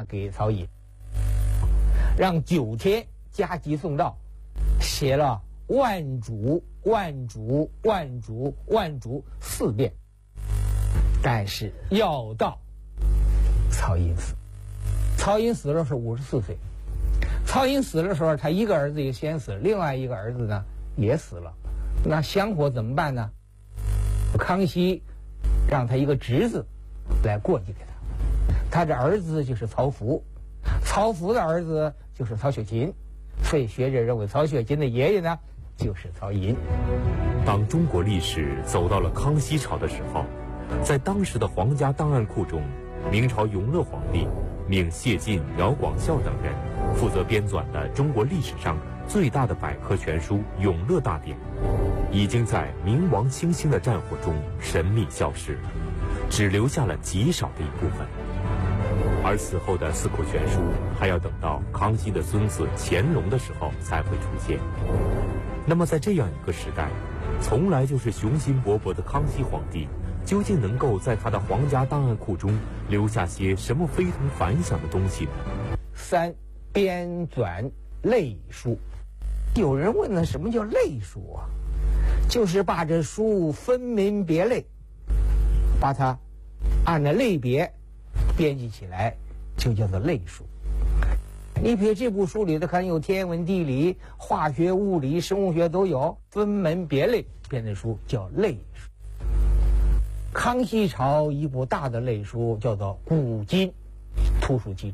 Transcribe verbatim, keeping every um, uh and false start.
给曹寅，让九天加急送到，写了万主万主万主万主四遍。但是要到曹寅死，曹寅死的时候是五十四岁。曹寅死的时候，他一个儿子也先死了，另外一个儿子呢也死了。那香火怎么办呢？康熙让他一个侄子来过继给他，他的儿子就是曹福，曹福的儿子就是曹雪芹，所以学者认为曹雪芹的爷爷呢就是曹寅。 当中国历史走到了康熙朝的时候，在当时的皇家档案库中，明朝永乐皇帝命谢晋、姚广孝等人负责编纂的中国历史上最大的百科全书《永乐大典》，已经在明亡清兴的战火中神秘消失了，只留下了极少的一部分。而此后的四库全书还要等到康熙的孙子乾隆的时候才会出现。那么在这样一个时代，从来就是雄心勃勃的康熙皇帝，究竟能够在他的皇家档案库中留下些什么非同凡响的东西呢？ 三、编纂类书。有人问了，什么叫类书啊？就是把这书分门别类，把它按照类别编辑起来，就叫做类书。你比如这部书里头可能有天文地理、化学、物理、生物学都有，分门别类编的书叫类书。康熙朝一部大的类书叫做《古今图书集成》。